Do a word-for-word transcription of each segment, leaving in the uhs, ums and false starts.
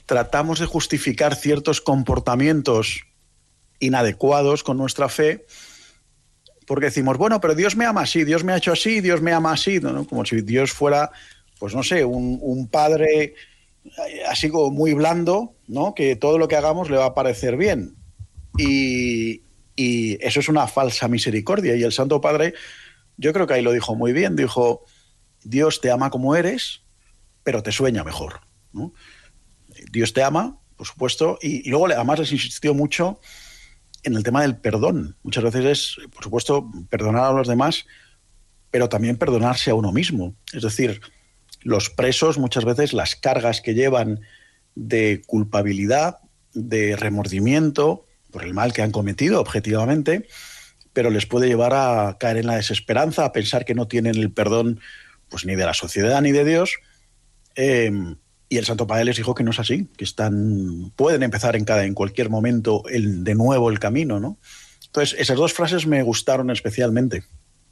tratamos de justificar ciertos comportamientos inadecuados con nuestra fe, porque decimos, bueno, pero Dios me ama así, Dios me ha hecho así, Dios me ama así, ¿no? Como si Dios fuera, pues no sé, un, un padre así como muy blando, ¿no? Que todo lo que hagamos le va a parecer bien. Y, y eso es una falsa misericordia. Y el Santo Padre, yo creo que ahí lo dijo muy bien, dijo, Dios te ama como eres, pero te sueña mejor, ¿no? Dios te ama, por supuesto, y, y luego además les insistió mucho en el tema del perdón. Muchas veces es, por supuesto, perdonar a los demás, pero también perdonarse a uno mismo. Es decir, los presos muchas veces las cargas que llevan de culpabilidad, de remordimiento por el mal que han cometido objetivamente, pero les puede llevar a caer en la desesperanza, a pensar que no tienen el perdón pues ni de la sociedad ni de Dios. Eh, y el Santo Padre les dijo que no es así, que están, pueden empezar en, cada, en cualquier momento el, de nuevo el camino, ¿no? Entonces, esas dos frases me gustaron especialmente.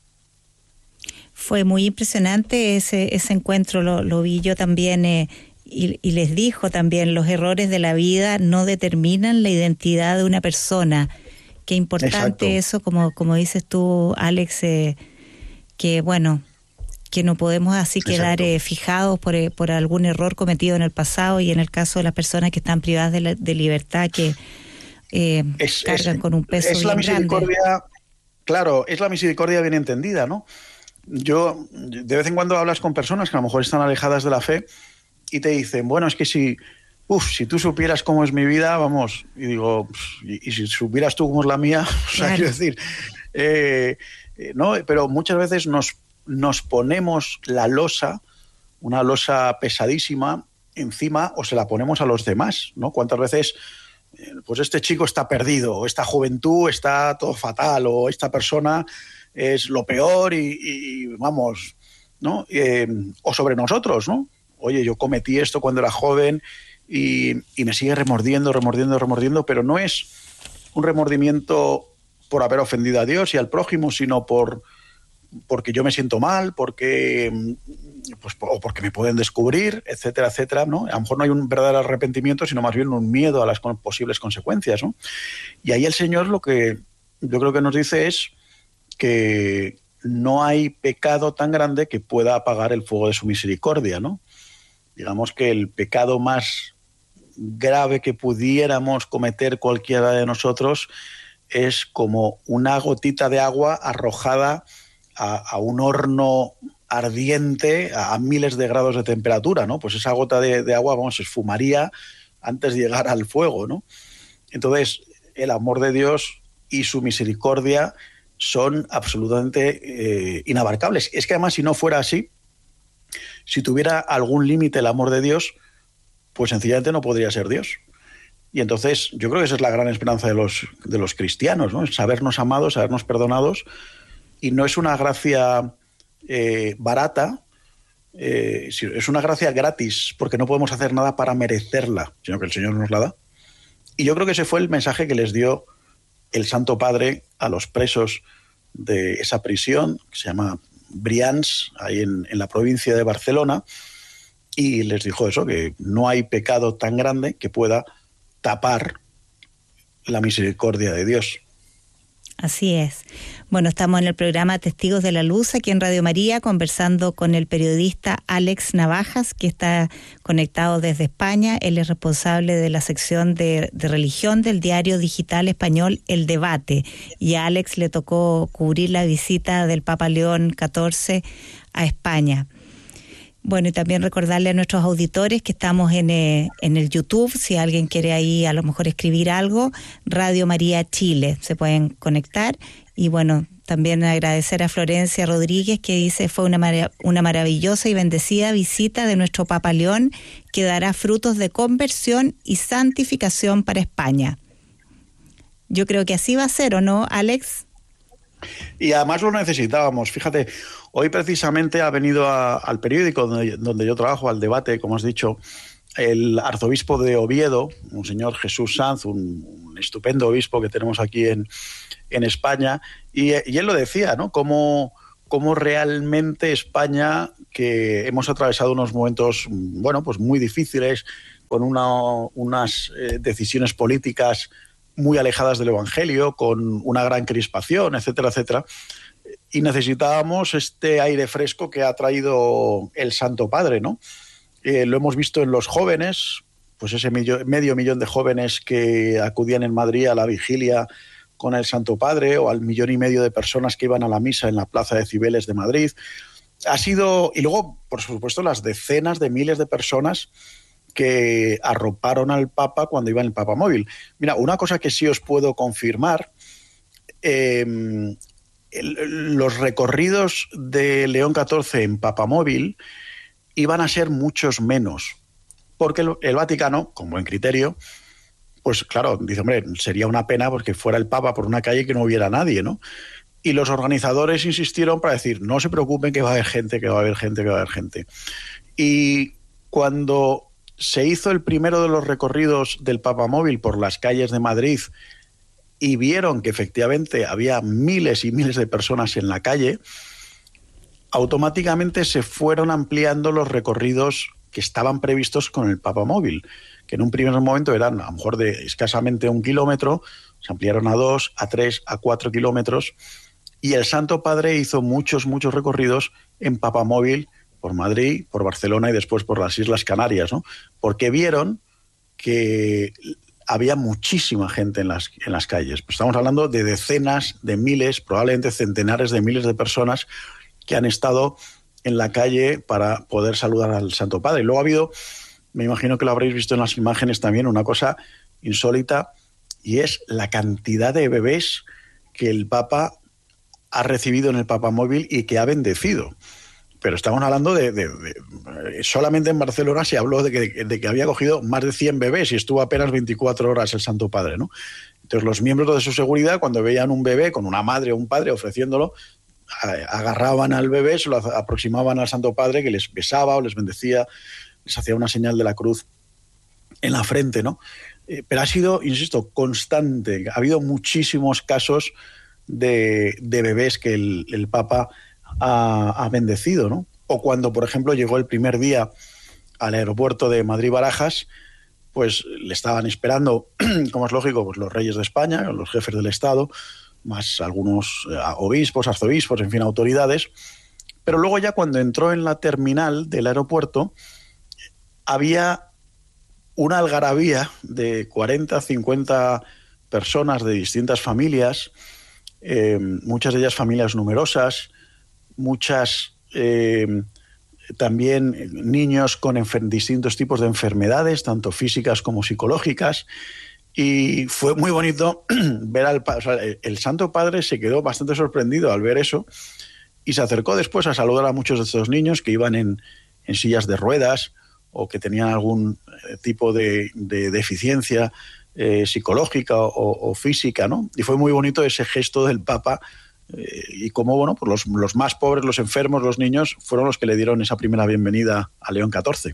Fue muy impresionante ese, ese encuentro, lo, lo vi yo también, eh, y, y les dijo también, los errores de la vida no determinan la identidad de una persona. Qué importante. Exacto. Eso, como, como dices tú, Alex, eh, que bueno, que no podemos así quedar eh, fijados por, eh, por algún error cometido en el pasado, y en el caso de las personas que están privadas de, la, de libertad, que eh, es, cargan es, con un peso es la bien misericordia, grande. Claro, es la misericordia bien entendida, ¿no? Yo, de vez en cuando hablas con personas que a lo mejor están alejadas de la fe y te dicen, bueno, es que si, uf, si tú supieras cómo es mi vida, vamos, y digo, y, y si supieras tú cómo es la mía, o sea, claro. Quiero decir, eh, eh, no, pero muchas veces nos, nos ponemos la losa, una losa pesadísima encima, o se la ponemos a los demás, ¿no? ¿Cuántas veces, eh, pues este chico está perdido, o esta juventud está todo fatal, o esta persona es lo peor y, y vamos, ¿no? Eh, o sobre nosotros, ¿no? Oye, yo cometí esto cuando era joven y, y me sigue remordiendo, remordiendo, remordiendo, pero no es un remordimiento por haber ofendido a Dios y al prójimo, sino por porque yo me siento mal, porque pues, o porque me pueden descubrir, etcétera, etcétera, ¿no? A lo mejor no hay un verdadero arrepentimiento, sino más bien un miedo a las posibles consecuencias, ¿no? Y ahí el Señor lo que yo creo que nos dice es que no hay pecado tan grande que pueda apagar el fuego de su misericordia, ¿no? Digamos que el pecado más grave que pudiéramos cometer cualquiera de nosotros es como una gotita de agua arrojada a, a un horno ardiente a, a miles de grados de temperatura, ¿no? Pues esa gota de, de agua, vamos, se esfumaría antes de llegar al fuego, ¿no? Entonces, el amor de Dios y su misericordia son absolutamente eh, inabarcables. Es que además, si no fuera así, si tuviera algún límite el amor de Dios, pues sencillamente no podría ser Dios. Y entonces yo creo que esa es la gran esperanza de los, de los cristianos, ¿no? Sabernos amados, sabernos perdonados, y no es una gracia eh, barata, eh, es una gracia gratis, porque no podemos hacer nada para merecerla, sino que el Señor nos la da. Y yo creo que ese fue el mensaje que les dio el Santo Padre a los presos de esa prisión, que se llama Brians, ahí en, en la provincia de Barcelona, y les dijo eso, que no hay pecado tan grande que pueda tapar la misericordia de Dios. Así es. Bueno, estamos en el programa Testigos de la Luz, aquí en Radio María, conversando con el periodista Alex Navajas, que está conectado desde España. Él es responsable de la sección de, de religión del diario digital español El Debate. Y a Alex le tocó cubrir la visita del Papa León catorce a España. Bueno, y también recordarle a nuestros auditores que estamos en, eh, en el YouTube, si alguien quiere ahí a lo mejor escribir algo, Radio María Chile, se pueden conectar. Y bueno, también agradecer a Florencia Rodríguez, que dice, fue una, mar- una maravillosa y bendecida visita de nuestro Papa León, que dará frutos de conversión y santificación para España. Yo creo que así va a ser, ¿o no, Alex? Y además lo necesitábamos. Fíjate, hoy precisamente ha venido a, al periódico donde, donde yo trabajo, al Debate, como has dicho, el arzobispo de Oviedo, un señor Jesús Sanz, un, un estupendo obispo que tenemos aquí en, en España, y, y él lo decía, ¿no? Cómo, cómo realmente España, que hemos atravesado unos momentos, bueno, pues muy difíciles, con una, unas eh, decisiones políticas muy alejadas del Evangelio, con una gran crispación, etcétera, etcétera. Y necesitábamos este aire fresco que ha traído el Santo Padre, ¿no? Eh, lo hemos visto en los jóvenes, pues ese medio, medio millón de jóvenes que acudían en Madrid a la vigilia con el Santo Padre, o al millón y medio de personas que iban a la misa en la Plaza de Cibeles de Madrid. Ha sido, y luego, por supuesto, las decenas de miles de personas que arroparon al Papa cuando iba en el Papamóvil. Mira, una cosa que sí os puedo confirmar, eh, el, los recorridos de León catorce en Papamóvil iban a ser muchos menos, porque el, el Vaticano, con buen criterio, pues claro, dice, hombre, sería una pena porque fuera el Papa por una calle que no hubiera nadie, ¿no? Y los organizadores insistieron para decir, no se preocupen que va a haber gente, que va a haber gente, que va a haber gente. Y cuando se hizo el primero de los recorridos del Papamóvil por las calles de Madrid y vieron que efectivamente había miles y miles de personas en la calle, automáticamente se fueron ampliando los recorridos que estaban previstos con el Papamóvil, que en un primer momento eran a lo mejor de escasamente un kilómetro, se ampliaron a dos, a tres, a cuatro kilómetros, y el Santo Padre hizo muchos, muchos recorridos en Papamóvil por Madrid, por Barcelona y después por las Islas Canarias, ¿no? Porque vieron que había muchísima gente en las, en las calles. Pues estamos hablando de decenas de miles, probablemente centenares de miles de personas que han estado en la calle para poder saludar al Santo Padre. Y luego ha habido, me imagino que lo habréis visto en las imágenes también, una cosa insólita, y es la cantidad de bebés que el Papa ha recibido en el Papamóvil y que ha bendecido. Pero estamos hablando de, de, de... Solamente en Barcelona se habló de que, de que había cogido más de cien bebés y estuvo apenas veinticuatro horas el Santo Padre, ¿no? Entonces los miembros de su seguridad, cuando veían un bebé con una madre o un padre ofreciéndolo, agarraban al bebé, se lo aproximaban al Santo Padre, que les besaba o les bendecía, les hacía una señal de la cruz en la frente, ¿no? Eh, pero ha sido, insisto, constante. Ha habido muchísimos casos de, de bebés que el, el Papa ha, ha bendecido, ¿no? O cuando, por ejemplo, llegó el primer día al aeropuerto de Madrid-Barajas, pues le estaban esperando, como es lógico, pues los reyes de España, los jefes del Estado, más algunos eh, obispos, arzobispos, en fin, autoridades. Pero luego ya cuando entró en la terminal del aeropuerto, había una algarabía de cuarenta, cincuenta personas de distintas familias, eh, muchas de ellas familias numerosas, muchas eh, también niños con enfer- distintos tipos de enfermedades, tanto físicas como psicológicas. Y fue muy bonito ver al o sea, el Santo Padre se quedó bastante sorprendido al ver eso y se acercó después a saludar a muchos de estos niños que iban en, en sillas de ruedas o que tenían algún tipo de, de deficiencia eh, psicológica o, o física, ¿no? Y fue muy bonito ese gesto del Papa eh, y cómo, bueno, pues los, los más pobres, los enfermos, los niños, fueron los que le dieron esa primera bienvenida a León catorce.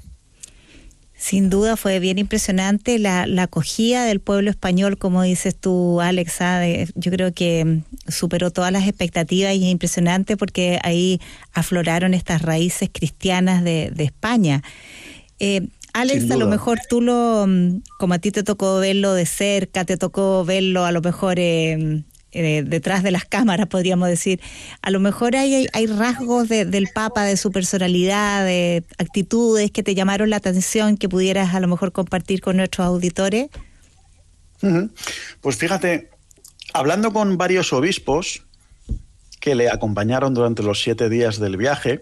Sin duda fue bien impresionante la, la acogida del pueblo español, como dices tú, Alexa. Yo creo que superó todas las expectativas y es impresionante porque ahí afloraron estas raíces cristianas de, de España. Eh, Alex, a lo mejor tú lo, como a ti te tocó verlo de cerca, te tocó verlo a lo mejor eh, eh, detrás de las cámaras, podríamos decir, a lo mejor hay, hay rasgos de, del Papa, de su personalidad, de actitudes que te llamaron la atención, que pudieras a lo mejor compartir con nuestros auditores. Uh-huh. Pues fíjate, hablando con varios obispos que le acompañaron durante los siete días del viaje,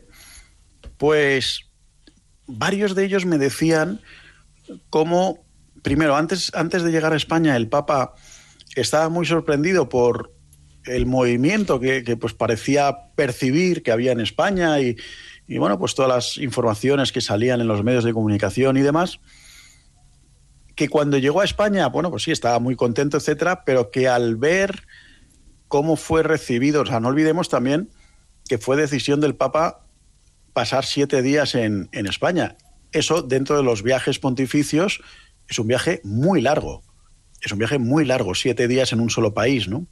pues varios de ellos me decían cómo, primero, antes, antes de llegar a España, el Papa estaba muy sorprendido por el movimiento que, que pues parecía percibir que había en España y, y, bueno, pues todas las informaciones que salían en los medios de comunicación y demás, que cuando llegó a España, bueno, pues sí, estaba muy contento, etcétera, pero que al ver cómo fue recibido, o sea, no olvidemos también que fue decisión del Papa pasar siete días en, en España. Eso, dentro de los viajes pontificios, es un viaje muy largo. Es un viaje muy largo, siete días en un solo país, ¿no?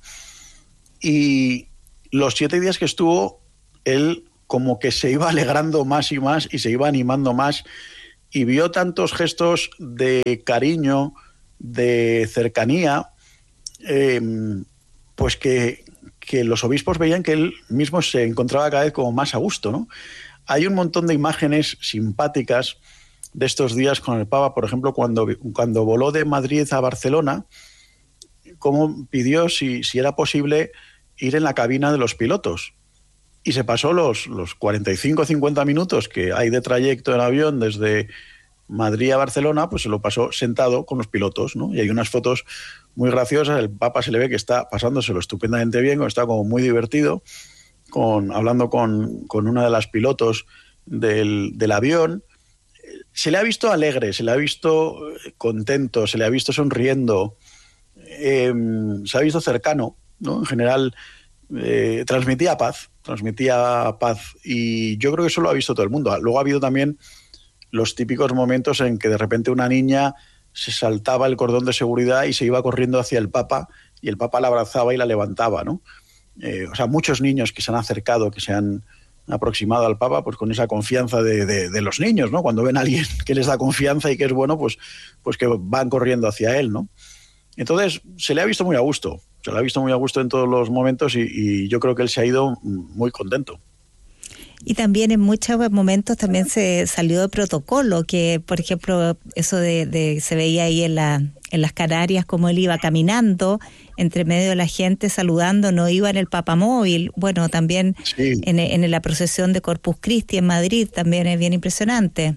Y los siete días que estuvo, él como que se iba alegrando más y más y se iba animando más y vio tantos gestos de cariño, de cercanía, eh, pues que, que los obispos veían que él mismo se encontraba cada vez como más a gusto, ¿no? Hay un montón de imágenes simpáticas de estos días con el Papa, por ejemplo, cuando, cuando voló de Madrid a Barcelona, cómo pidió si, si era posible ir en la cabina de los pilotos. Y se pasó los, los cuarenta y cinco o cincuenta minutos que hay de trayecto en avión desde Madrid a Barcelona, pues se lo pasó sentado con los pilotos, ¿no? Y hay unas fotos muy graciosas, el Papa se le ve que está pasándoselo estupendamente bien, está como muy divertido, con, hablando con, con una de las pilotos del, del avión. Se le ha visto alegre, se le ha visto contento, se le ha visto sonriendo, eh, se ha visto cercano, ¿no? En general, eh, transmitía paz, transmitía paz, y yo creo que eso lo ha visto todo el mundo. Luego ha habido también los típicos momentos en que de repente una niña se saltaba el cordón de seguridad y se iba corriendo hacia el Papa, y el Papa la abrazaba y la levantaba, ¿no? Eh, o sea, muchos niños que se han acercado, que se han aproximado al Papa, pues con esa confianza de, de, de los niños, ¿no? Cuando ven a alguien que les da confianza y que es bueno, pues, pues que van corriendo hacia él, ¿no? Entonces, se le ha visto muy a gusto, se le ha visto muy a gusto en todos los momentos, y, y yo creo que él se ha ido muy contento. Y también en muchos momentos también se salió de protocolo, que por ejemplo eso de, de se veía ahí en, la, en las Canarias como él iba caminando entre medio de la gente saludando, no iba en el papamóvil. Bueno, también sí. en, en la procesión de Corpus Christi en Madrid también es bien impresionante.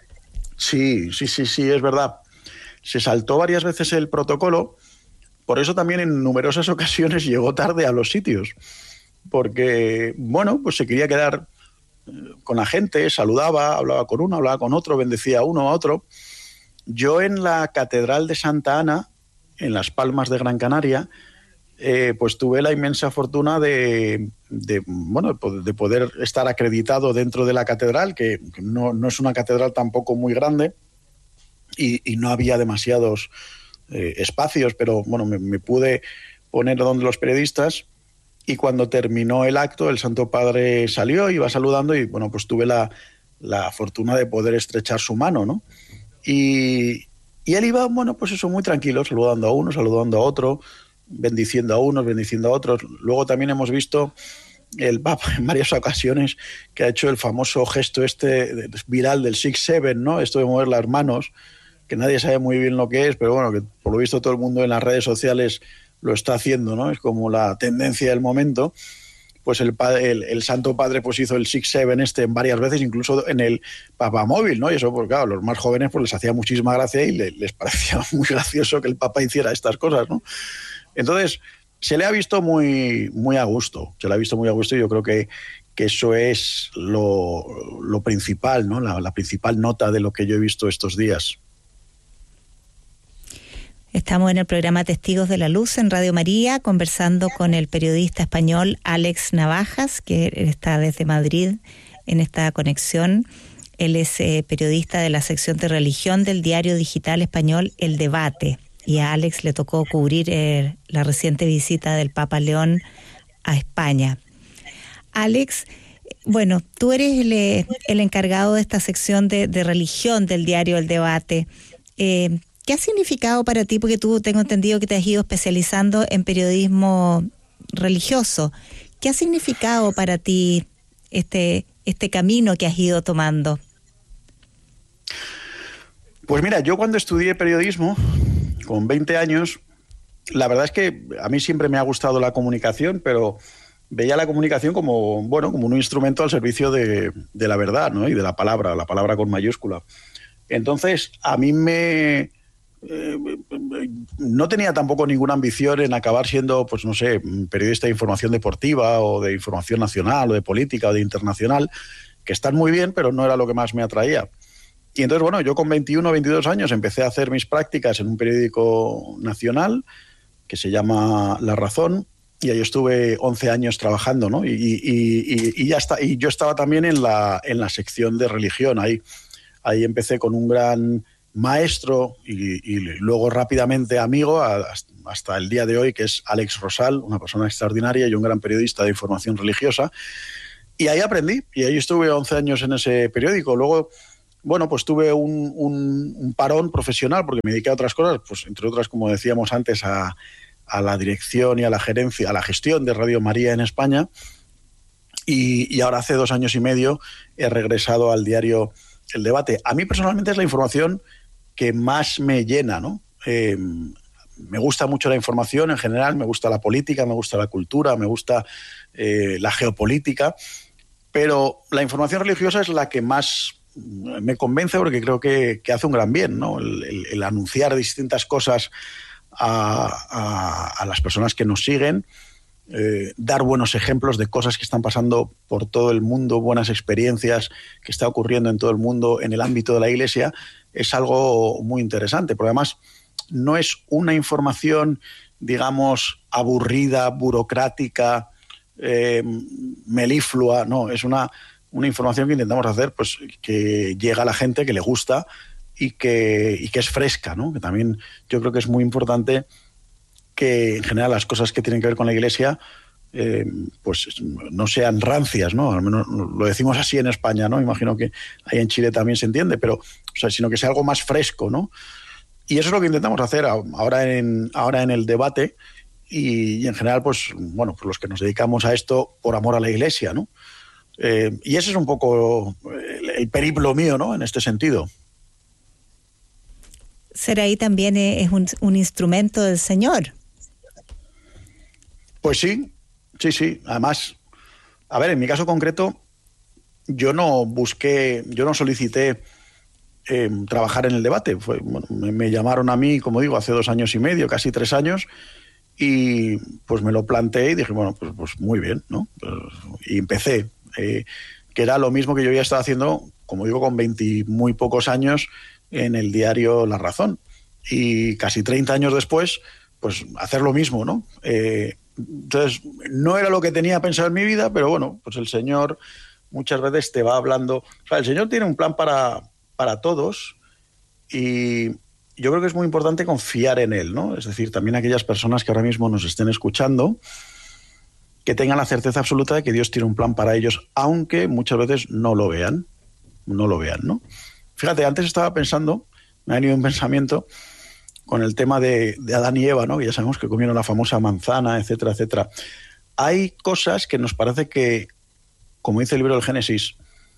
Sí, sí, sí, sí, es verdad. Se saltó varias veces el protocolo, por eso también en numerosas ocasiones llegó tarde a los sitios, porque, bueno, pues se quería quedar con la gente, saludaba, hablaba con uno, hablaba con otro, bendecía a uno a otro. Yo en la Catedral de Santa Ana, en Las Palmas de Gran Canaria, eh, pues tuve la inmensa fortuna de, de, bueno, de poder estar acreditado dentro de la catedral, que, que no, no es una catedral tampoco muy grande, y, y no había demasiados eh, espacios, pero bueno, me, me pude poner donde los periodistas. Y cuando terminó el acto, el Santo Padre salió, iba saludando, y bueno, pues tuve la, la fortuna de poder estrechar su mano, ¿no? Y, y él iba, bueno, pues eso, muy tranquilo, saludando a uno, saludando a otro, bendiciendo a unos, bendiciendo a otros. Luego también hemos visto el Papa en varias ocasiones que ha hecho el famoso gesto este viral del six seven, ¿no? Esto de mover las manos, que nadie sabe muy bien lo que es, pero bueno, que por lo visto todo el mundo en las redes sociales lo está haciendo, ¿no? Es como la tendencia del momento. Pues el, padre, el, el Santo Padre pues hizo el six seven este varias veces, incluso en el papamóvil, ¿no? Y eso, porque claro, los más jóvenes pues les hacía muchísima gracia y le, les parecía muy gracioso que el Papa hiciera estas cosas, ¿no? Entonces, se le ha visto muy, muy a gusto, se le ha visto muy a gusto, y yo creo que, que eso es lo, lo principal, ¿no? La, la principal nota de lo que yo he visto estos días. Estamos en el programa Testigos de la Luz en Radio María, conversando con el periodista español Alex Navajas, que está desde Madrid en esta conexión. Él es eh, periodista de la sección de religión del diario digital español El Debate, y a Alex le tocó cubrir eh, la reciente visita del Papa León a España. Alex, bueno, tú eres el, el encargado de esta sección de, de religión del diario El Debate. Eh, ¿Qué ha significado para ti? Porque tú tengo entendido que te has ido especializando en periodismo religioso. ¿Qué ha significado para ti este, este camino que has ido tomando? Pues mira, yo cuando estudié periodismo, con veinte años, la verdad es que a mí siempre me ha gustado la comunicación, pero veía la comunicación como, bueno, como un instrumento al servicio de, de la verdad, ¿no? Y de la palabra, la palabra con mayúscula. Entonces, a mí me... Eh, no tenía tampoco ninguna ambición en acabar siendo, pues no sé, periodista de información deportiva o de información nacional o de política o de internacional, que están muy bien, pero no era lo que más me atraía. Y entonces, bueno, yo con veintiuno o veintidós años empecé a hacer mis prácticas en un periódico nacional que se llama La Razón, y ahí estuve once años trabajando, ¿no? Y, y, y, y ya está, y yo estaba también en la, en la sección de religión. Ahí, ahí empecé con un gran maestro y, y luego rápidamente amigo a, hasta el día de hoy, que es Alex Rosal, una persona extraordinaria y un gran periodista de información religiosa. Y ahí aprendí, y ahí estuve once años en ese periódico. Luego bueno, pues tuve un, un, un parón profesional porque me dediqué a otras cosas, pues entre otras, como decíamos antes, a, a la dirección y a la gerencia, a la gestión de Radio María en España. Y, y ahora hace dos años y medio he regresado al diario El Debate. A mí personalmente es la información que más me llena, ¿no? Eh, me gusta mucho la información en general, me gusta la política, me gusta la cultura, me gusta eh, la geopolítica, pero la información religiosa es la que más me convence porque creo que, que hace un gran bien, ¿no? El, el, el anunciar distintas cosas a, a, a las personas que nos siguen, Eh, dar buenos ejemplos de cosas que están pasando por todo el mundo, buenas experiencias que está ocurriendo en todo el mundo en el ámbito de la Iglesia, es algo muy interesante, porque además no es una información, digamos, aburrida, burocrática, eh, meliflua, no, es una, una información que intentamos hacer pues que llega a la gente, que le gusta y que, y que es fresca, ¿no? Que también yo creo que es muy importante que en general las cosas que tienen que ver con la Iglesia eh, pues no sean rancias, ¿no? Al menos lo decimos así en España, ¿no? Imagino que ahí en Chile también se entiende, pero o sea, sino que sea algo más fresco, ¿no? Y eso es lo que intentamos hacer ahora en, ahora en El Debate y, y en general, pues, bueno, pues los que nos dedicamos a esto por amor a la Iglesia, ¿no? Eh, y ese es un poco el, el periplo mío, ¿no? En este sentido. Ser ahí también es un, un instrumento del Señor. Pues sí, sí, sí. Además, a ver, en mi caso concreto, yo no busqué, yo no solicité eh, trabajar en El Debate. Fue, bueno, me, me llamaron a mí, como digo, hace dos años y medio, casi tres años, y pues me lo planteé y dije, bueno, pues, pues muy bien, ¿no? Y empecé, eh, que era lo mismo que yo había estado haciendo, como digo, con veinte muy pocos años en el diario La Razón. Y casi treinta años después, pues hacer lo mismo, ¿no? Eh, entonces, no era lo que tenía pensado en mi vida, pero bueno, pues el Señor muchas veces te va hablando. O sea, el Señor tiene un plan para, para todos y yo creo que es muy importante confiar en Él, ¿no? Es decir, también aquellas personas que ahora mismo nos estén escuchando, que tengan la certeza absoluta de que Dios tiene un plan para ellos, aunque muchas veces no lo vean, no lo vean, ¿no? Fíjate, antes estaba pensando, me ha venido un pensamiento con el tema de, de Adán y Eva, ¿no? Que ya sabemos que comieron la famosa manzana, etcétera, etcétera. Hay cosas que nos parece que, como dice el libro del Génesis,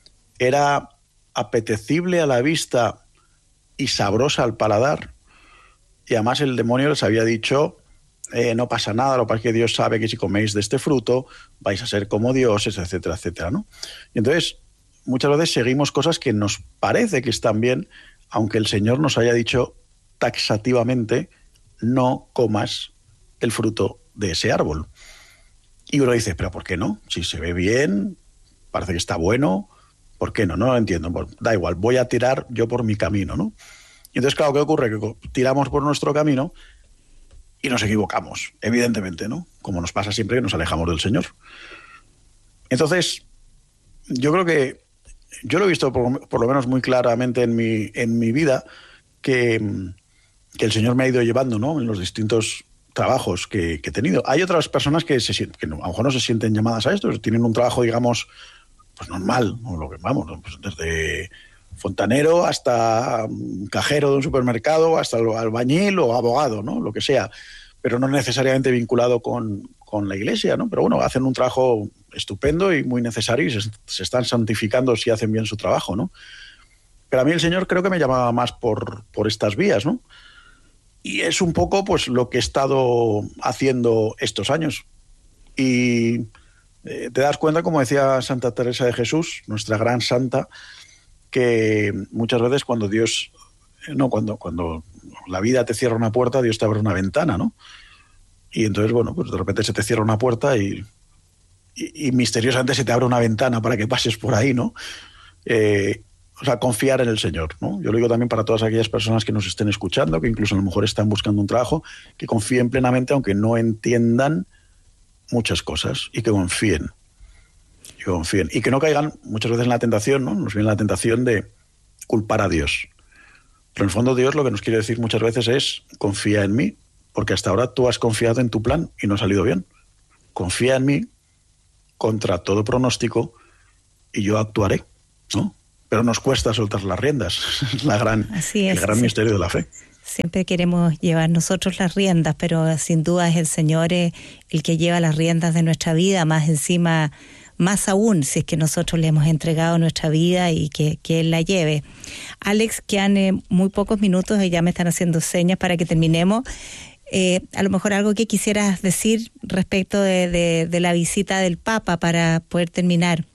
era apetecible a la vista y sabrosa al paladar, y además el demonio les había dicho, eh, no pasa nada, lo que pasa es que Dios sabe que si coméis de este fruto vais a ser como dioses, etcétera, etcétera, ¿no? Y entonces, muchas veces seguimos cosas que nos parece que están bien, aunque el Señor nos haya dicho taxativamente, no comas el fruto de ese árbol. Y uno dice, ¿pero por qué no? Si se ve bien, parece que está bueno, ¿por qué no? No lo entiendo. Bueno, da igual, voy a tirar yo por mi camino, ¿no? Y entonces, claro, ¿qué ocurre? Que tiramos por nuestro camino y nos equivocamos, evidentemente, ¿no? Como nos pasa siempre que nos alejamos del Señor. Entonces, yo creo que yo lo he visto por, por lo menos muy claramente en mi, en mi vida, que, que el Señor me ha ido llevando, ¿no? En los distintos trabajos que, que he tenido. Hay otras personas que, se, que no, a lo mejor no se sienten llamadas a esto, tienen un trabajo, digamos, pues normal, ¿no? Lo que vamos, ¿no? Pues desde fontanero hasta cajero de un supermercado, hasta albañil o abogado, ¿no? Lo que sea, pero no necesariamente vinculado con, con la Iglesia, ¿no? Pero bueno, hacen un trabajo estupendo y muy necesario y se, se están santificando si hacen bien su trabajo, ¿no? Pero a mí el Señor creo que me llamaba más por, por estas vías, ¿no? Y es un poco pues lo que he estado haciendo estos años. Y eh, te das cuenta, como decía Santa Teresa de Jesús, nuestra gran santa, que muchas veces cuando Dios, no, cuando, cuando la vida te cierra una puerta, Dios te abre una ventana, ¿no? Y entonces, bueno, pues de repente se te cierra una puerta y, y, y misteriosamente se te abre una ventana para que pases por ahí, ¿no? Eh, o sea, confiar en el Señor, ¿no? Yo lo digo también para todas aquellas personas que nos estén escuchando, que incluso a lo mejor están buscando un trabajo, que confíen plenamente, aunque no entiendan muchas cosas, y que confíen. Y que confíen. Y que no caigan muchas veces en la tentación, ¿no? Nos viene la tentación de culpar a Dios. Pero en el fondo Dios lo que nos quiere decir muchas veces es confía en mí, porque hasta ahora tú has confiado en tu plan y no ha salido bien. Confía en mí contra todo pronóstico y yo actuaré, ¿no? pero nos cuesta soltar las riendas. Es la gran, Así es, el gran sí. misterio de la fe. Siempre queremos llevar nosotros las riendas, pero sin duda es el Señor el que lleva las riendas de nuestra vida, más encima, más aún si es que nosotros le hemos entregado nuestra vida y que, que Él la lleve. Alex, quedan eh, muy pocos minutos y ya me están haciendo señas para que terminemos. Eh, a lo mejor algo que quisieras decir respecto de, de, de la visita del Papa para poder terminar.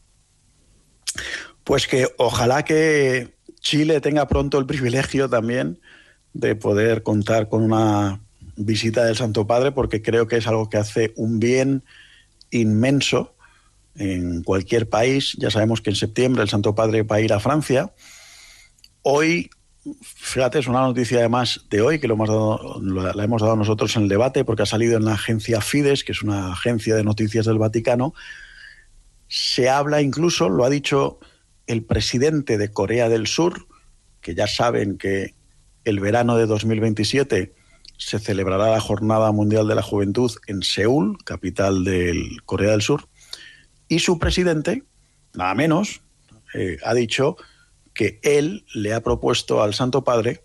Pues que ojalá que Chile tenga pronto el privilegio también de poder contar con una visita del Santo Padre, porque creo que es algo que hace un bien inmenso en cualquier país. Ya sabemos que en septiembre el Santo Padre va a ir a Francia. Hoy, fíjate, es una noticia además de hoy, que lo hemos dado, la hemos dado nosotros en el debate, porque ha salido en la agencia Fides, que es una agencia de noticias del Vaticano. Se habla incluso, lo ha dicho el presidente de Corea del Sur, que ya saben que el verano de dos mil veintisiete se celebrará la Jornada Mundial de la Juventud en Seúl, capital de Corea del Sur, y su presidente, nada menos, eh, ha dicho que él le ha propuesto al Santo Padre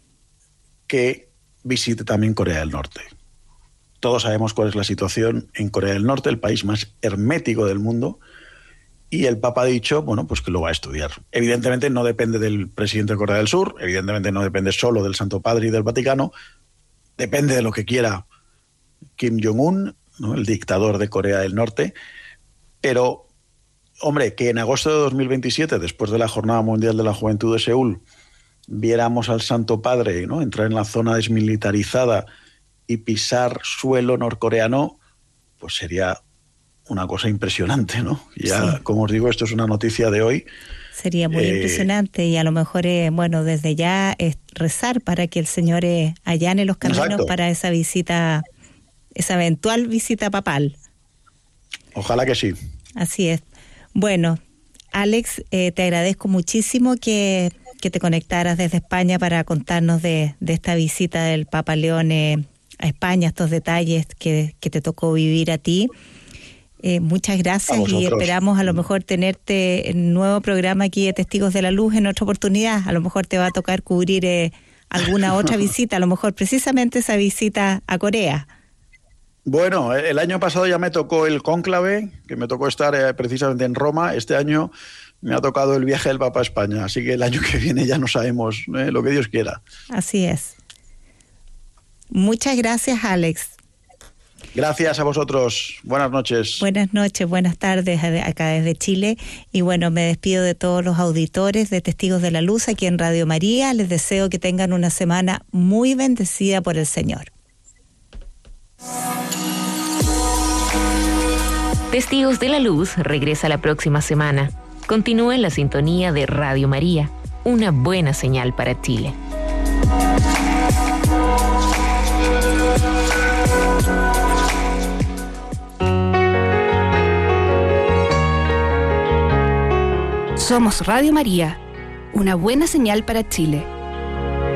que visite también Corea del Norte. Todos sabemos cuál es la situación en Corea del Norte, el país más hermético del mundo, y el Papa ha dicho, bueno, pues que lo va a estudiar. Evidentemente no depende del presidente de Corea del Sur, evidentemente no depende solo del Santo Padre y del Vaticano, depende de lo que quiera Kim Jong-un, ¿no?, el dictador de Corea del Norte, pero, hombre, que en agosto de dos mil veintisiete, después de la Jornada Mundial de la Juventud de Seúl, viéramos al Santo Padre, ¿no?, entrar en la zona desmilitarizada y pisar suelo norcoreano, pues sería una cosa impresionante, ¿no? Ya, sí. Como os digo, esto es una noticia de hoy. Sería muy eh, impresionante y a lo mejor, eh, bueno, desde ya es rezar para que el Señor eh, allane los caminos. Exacto. Para esa visita, esa eventual visita papal. Ojalá que sí. Así es. Bueno, Alex, eh, te agradezco muchísimo que, que te conectaras desde España para contarnos de, de esta visita del Papa León eh, a España, estos detalles que, que te tocó vivir a ti. Eh, muchas gracias y esperamos a lo mejor tenerte en un nuevo programa aquí de Testigos de la Luz en otra oportunidad. A lo mejor te va a tocar cubrir eh, alguna otra visita, a lo mejor precisamente esa visita a Corea. Bueno, el año pasado ya me tocó el cónclave, que me tocó estar eh, precisamente en Roma. Este año me ha tocado el viaje del Papa a España, así que el año que viene ya no sabemos eh, lo que Dios quiera. Así es. Muchas gracias, Alex. Gracias a vosotros. Buenas noches. Buenas noches, buenas tardes acá desde Chile. Y bueno, me despido de todos los auditores de Testigos de la Luz aquí en Radio María. Les deseo que tengan una semana muy bendecida por el Señor. Testigos de la Luz regresa la próxima semana. Continúe en la sintonía de Radio María, una buena señal para Chile. Somos Radio María, una buena señal para Chile.